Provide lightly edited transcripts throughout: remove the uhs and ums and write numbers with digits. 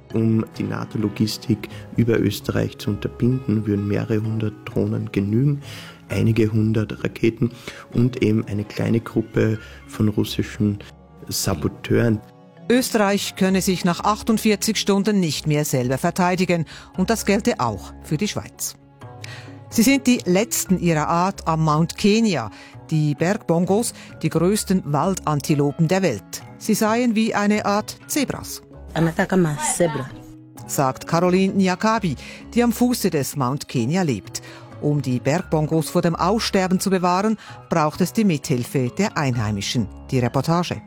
Um die NATO-Logistik über Österreich zu unterbinden, würden mehrere hundert Drohnen genügen, einige hundert Raketen und eben eine kleine Gruppe von russischen Saboteuren. Österreich könne sich nach 48 Stunden nicht mehr selber verteidigen und das gelte auch für die Schweiz. Sie sind die letzten ihrer Art am Mount Kenya, die Bergbongos, die größten Waldantilopen der Welt. Sie seien wie eine Art Zebras, sagt Caroline Nyakabi, die am Fuße des Mount Kenya lebt. Um die Bergbongos vor dem Aussterben zu bewahren, braucht es die Mithilfe der Einheimischen. Die Reportage.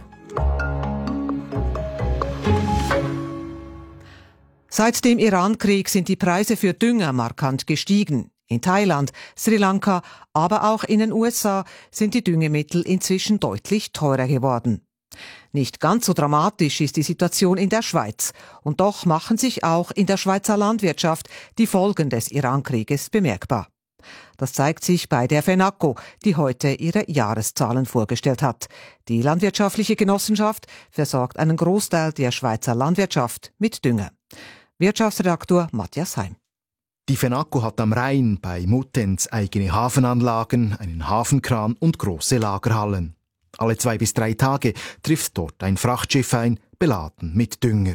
Seit dem Iran-Krieg sind die Preise für Dünger markant gestiegen. In Thailand, Sri Lanka, aber auch in den USA sind die Düngemittel inzwischen deutlich teurer geworden. Nicht ganz so dramatisch ist die Situation in der Schweiz. Und doch machen sich auch in der Schweizer Landwirtschaft die Folgen des Iran-Krieges bemerkbar. Das zeigt sich bei der FENACO, die heute ihre Jahreszahlen vorgestellt hat. Die landwirtschaftliche Genossenschaft versorgt einen Großteil der Schweizer Landwirtschaft mit Dünger. Wirtschaftsredaktor Matthias Heim. Die FENACO hat am Rhein bei Muttenz eigene Hafenanlagen, einen Hafenkran und große Lagerhallen. Alle 2 bis 3 Tage trifft dort ein Frachtschiff ein, beladen mit Dünger.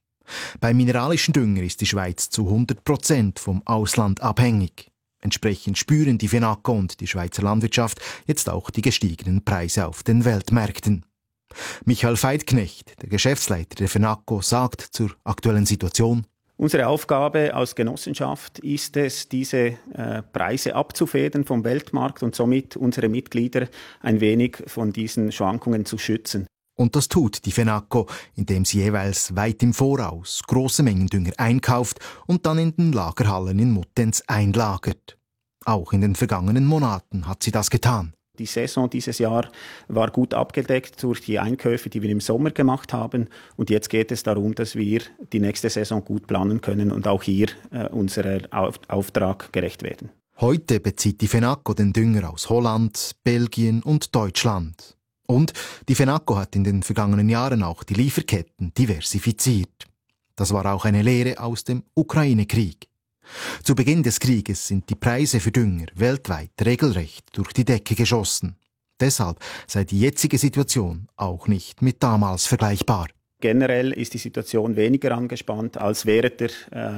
Beim mineralischen Dünger ist die Schweiz zu 100% vom Ausland abhängig. Entsprechend spüren die FENACO und die Schweizer Landwirtschaft jetzt auch die gestiegenen Preise auf den Weltmärkten. Michael Veidknecht, der Geschäftsleiter der FENACO, sagt zur aktuellen Situation: Unsere Aufgabe als Genossenschaft ist es, diese Preise abzufedern vom Weltmarkt und somit unsere Mitglieder ein wenig von diesen Schwankungen zu schützen. Und das tut die FENACO, indem sie jeweils weit im Voraus große Mengen Dünger einkauft und dann in den Lagerhallen in Muttenz einlagert. Auch in den vergangenen Monaten hat sie das getan. Die Saison dieses Jahr war gut abgedeckt durch die Einkäufe, die wir im Sommer gemacht haben. Und jetzt geht es darum, dass wir die nächste Saison gut planen können und auch hier unserem Auftrag gerecht werden. Heute bezieht die FENACO den Dünger aus Holland, Belgien und Deutschland. Und die FENACO hat in den vergangenen Jahren auch die Lieferketten diversifiziert. Das war auch eine Lehre aus dem Ukraine-Krieg. Zu Beginn des Krieges sind die Preise für Dünger weltweit regelrecht durch die Decke geschossen. Deshalb sei die jetzige Situation auch nicht mit damals vergleichbar. Generell ist die Situation weniger angespannt als während der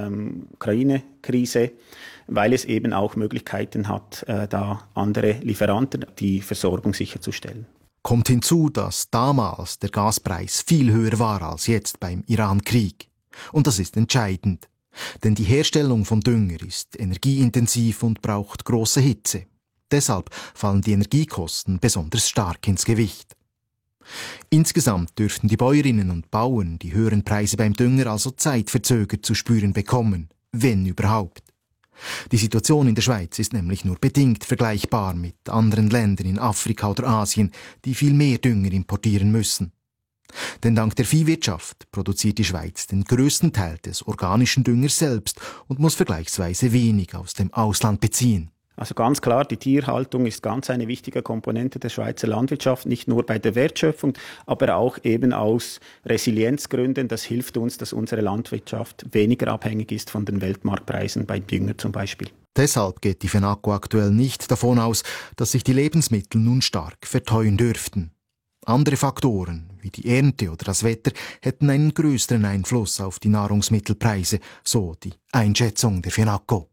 Ukraine-Krise, weil es eben auch Möglichkeiten hat, da andere Lieferanten die Versorgung sicherzustellen. Kommt hinzu, dass damals der Gaspreis viel höher war als jetzt beim Iran-Krieg. Und das ist entscheidend. Denn die Herstellung von Dünger ist energieintensiv und braucht große Hitze. Deshalb fallen die Energiekosten besonders stark ins Gewicht. Insgesamt dürften die Bäuerinnen und Bauern die höheren Preise beim Dünger also zeitverzögert zu spüren bekommen, wenn überhaupt. Die Situation in der Schweiz ist nämlich nur bedingt vergleichbar mit anderen Ländern in Afrika oder Asien, die viel mehr Dünger importieren müssen. Denn dank der Viehwirtschaft produziert die Schweiz den grössten Teil des organischen Düngers selbst und muss vergleichsweise wenig aus dem Ausland beziehen. Also ganz klar, die Tierhaltung ist ganz eine wichtige Komponente der Schweizer Landwirtschaft, nicht nur bei der Wertschöpfung, aber auch eben aus Resilienzgründen. Das hilft uns, dass unsere Landwirtschaft weniger abhängig ist von den Weltmarktpreisen bei Dünger zum Beispiel. Deshalb geht die FENACO aktuell nicht davon aus, dass sich die Lebensmittel nun stark verteuern dürften. Andere Faktoren, wie die Ernte oder das Wetter, hätten einen größeren Einfluss auf die Nahrungsmittelpreise, so die Einschätzung der FENACO.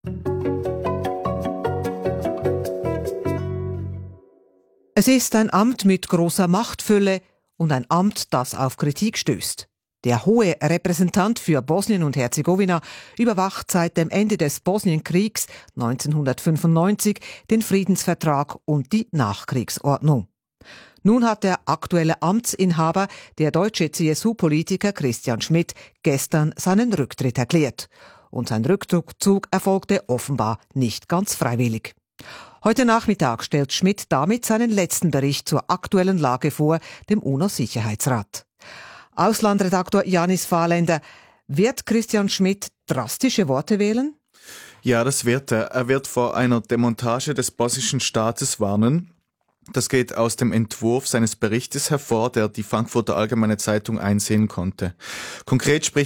Es ist ein Amt mit großer Machtfülle und ein Amt, das auf Kritik stößt. Der hohe Repräsentant für Bosnien und Herzegowina überwacht seit dem Ende des Bosnienkriegs 1995 den Friedensvertrag und die Nachkriegsordnung. Nun hat der aktuelle Amtsinhaber, der deutsche CSU-Politiker Christian Schmidt, gestern seinen Rücktritt erklärt. Und sein Rückzug erfolgte offenbar nicht ganz freiwillig. Heute Nachmittag stellt Schmidt damit seinen letzten Bericht zur aktuellen Lage vor, dem UNO-Sicherheitsrat. Auslandredaktor Janis Fahrländer, wird Christian Schmidt drastische Worte wählen? Ja, das wird er. Er wird vor einer Demontage des bosnischen Staates warnen. Das geht aus dem Entwurf seines Berichtes hervor, der die Frankfurter Allgemeine Zeitung einsehen konnte. Konkret spricht